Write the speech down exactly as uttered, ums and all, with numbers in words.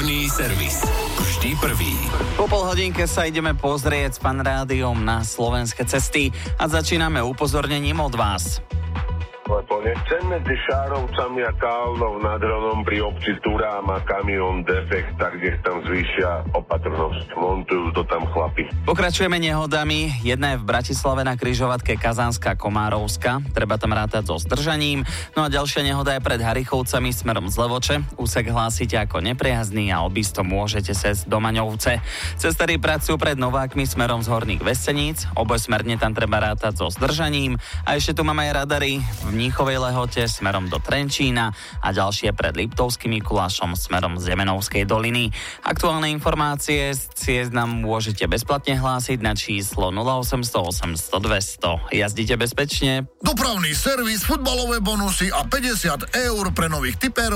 Dopravný servis. Vždy prvý. Po pol hodinke sa ideme pozrieť s Fan Rádiom na slovenské cesty a začíname upozornením od vás. Lebo nechcem medzi Šárovcami a Kálnou nad Hronom pri obci Turá má kamión defekt, tak nech tam zvýšia opatrnosť. Montujú to tam chlapi. Pokračujeme nehodami. Jedna je v Bratislave na križovatke Kazánska Komárovska. Treba tam rátať so zdržaním. No a ďalšia nehoda je pred Harichovcami smerom z Levoče. Úsek hlásite ako nepriazný a obísť to môžete cez do Maňovce. Cestári pracujú pred Novákmi smerom z Horných Veseníc. Obojsmerne tam treba rátať so zdržaním. A ešte tu máme aj radary v Mníchovej Lehote smerom do Trenčína a ďalšie pred Liptovským Mikulášom smerom z Jemenovskej doliny. Aktuálne informácie z ciest nám môžete bezplatne hlásiť na číslo nula osemsto osemsto dvesto. Jazdite bezpečne. Dopravný servis, futbalové bonusy a päťdesiat eur pre nových tipérov